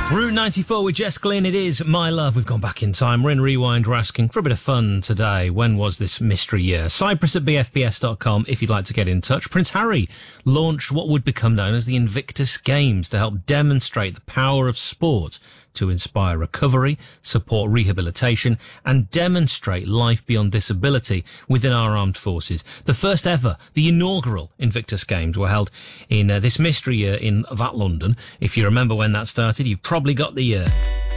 Route 94 with Jess Glynn. It is My Love. We've gone back in time. We're in Rewind. We're asking for a bit of fun today. When was this mystery year? Cyprus at bfbs.com if you'd like to get in touch. Prince Harry launched what would become known as the Invictus Games to help demonstrate the power of sport to inspire recovery, support rehabilitation and demonstrate life beyond disability within our armed forces. The first ever, the inaugural Invictus Games were held in this mystery year in that London. If you remember when that started, you've probably got the year.